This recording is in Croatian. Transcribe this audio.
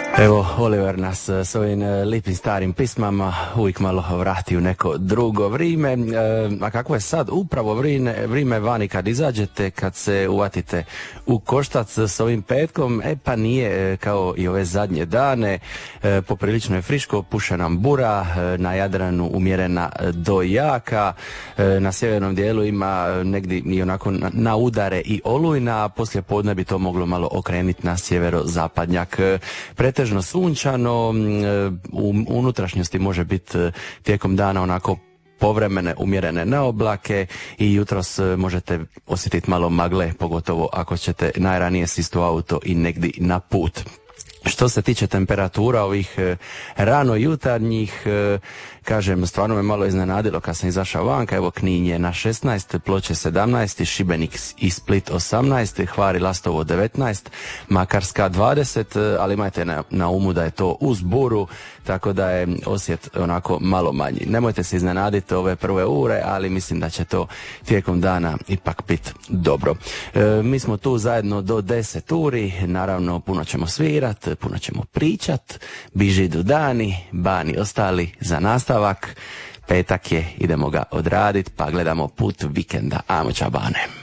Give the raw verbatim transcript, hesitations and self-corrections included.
Evo, Oliver nas s ovim lipim starim pismama uvijek malo vrati u neko drugo vrijeme. E, a kako je sad upravo vrijeme, vrijeme vani kad izađete, kad se uvatite u koštac s ovim petkom? E pa nije kao i ove zadnje dane. E, poprilično je friško, puše nam bura, e, na Jadranu umjerena do jaka. E, na sjevernom dijelu ima negdje i onako na, na udare i olujna, a poslije podne bi to moglo malo okrenuti na sjeverozapadnjak. E, pretežno sunčano, u unutrašnjosti može biti tijekom dana onako povremene umjerene na oblake i jutros možete osjetiti malo magle, pogotovo ako ćete najranije sist u auto i negdje na put. Što se tiče temperatura ovih e, rano jutarnjih, e, kažem, stvarno me malo iznenadilo kad sam izašao vanka. Evo, Knin je na šesnaest, Ploče sedamnaest, Šibenik i Split osamnaest, Hvar i Lastovo devetnaest, Makarska dvadeset, ali imajte na, na umu da je to uz buru, tako da je osjet onako malo manji. Nemojte se iznenaditi ove prve ure, ali mislim da će to tijekom dana ipak biti dobro. E, mi smo tu zajedno do deset uri, naravno puno ćemo svirat, puno ćemo pričat, biži do dani, bani ostali za nastavak. Petak je, idemo ga odradit, pa gledamo put vikenda. Amo čabane.